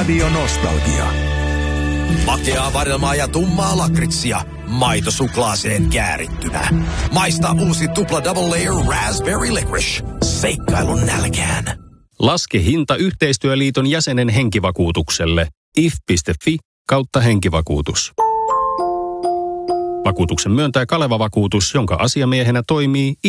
Radio Nostalgia. Makeaa vadelmaa ja tummaa lakritsia. Maito suklaaseen käärittynä. Maista uusi tupla double layer raspberry licorice. Seikkailun nälkään. Laske hinta Yhteistyöliiton jäsenen henkivakuutukselle. if.fi/henkivakuutus. Vakuutuksen myöntää Kaleva Vakuutus, jonka asiamiehenä toimii